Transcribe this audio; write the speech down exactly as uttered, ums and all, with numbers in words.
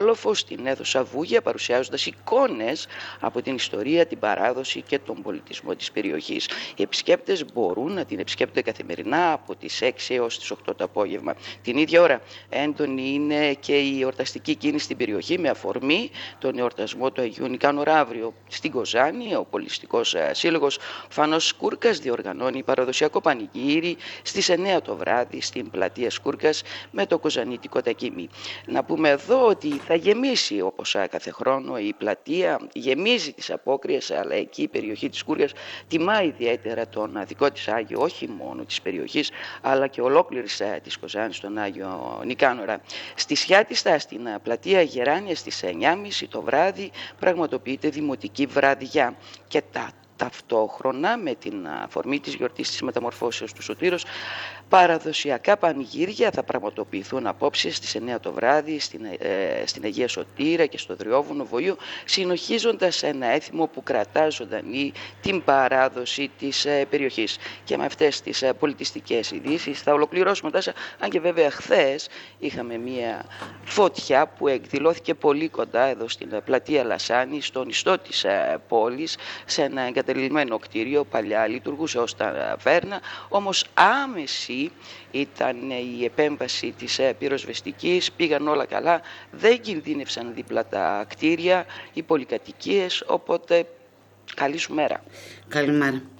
άλοφο στην αίθουσα Βούγια, παρουσιάζοντας εικόνες από την ιστορία, την παράδοση και τον πολιτισμό της περιοχής. Οι επισκέπτες μπορούν να την επισκέπτονται καθημερινά από τις έξι έως τις οκτώ το απόγευμα. Την ίδια ώρα έντονη είναι και η εορταστική κίνηση στην περιοχή με αφορμή τον εορτασμό του Αγίου Νικάνωρα αύριο. Στην Κοζάνη, ο Πολιστικός Σύλλογος Φανός Σκούρκας διοργανώνει παραδοσιακό πανηγύρι στις εννιά το βράδυ στην πλατεία Σκούρκας με το κοζανίτικο τακίμι. Να πούμε εδώ ότι θα γεμίσει όπως κάθε χρόνο η πλατεία, γεμίζει τις απόκριες, αλλά εκεί η περιοχή της Σκούρκας τιμά ιδιαίτερα τον δικό της Άγιο, όχι μόνο της περιοχής αλλά και ολόκληρης της Κοζάνης, τον Άγιο Νικάνορα. Στη Σιάτιστα, στην πλατεία Γεράνια, στις εννιά και μισή το βράδυ πραγματοποιείται δημοτική βραδιά και τα ταυτόχρονα με την αφορμή της γιορτής της Μεταμορφώσεως του Σωτήρος, παραδοσιακά πανηγύρια θα πραγματοποιηθούν απόψε στις εννιά το βράδυ στην, ε, στην Αγία Σωτήρα και στο Δριόβουνο Βοήου, συνοχίζοντας ένα έθιμο που κρατά ζωντανή την παράδοση της ε, περιοχής. Και με αυτές τις ε, πολιτιστικές ειδήσεις θα ολοκληρώσουμε τάσα, αν και βέβαια χθες είχαμε μία φωτιά που εκδηλώθηκε πολύ κοντά εδώ στην πλατεία Λασάνη, στον ιστό της ε, πόλης, σε ένα εγκαταλειμμένο κτίριο, παλιά λειτουργούσε ως ταβέρνα, όμως άμεση ήταν η επέμβαση της πυροσβεστικής, πήγαν όλα καλά, δεν κινδύνευσαν δίπλα τα κτίρια, οι πολυκατοικίες, οπότε καλή σου μέρα. Καλημέρα.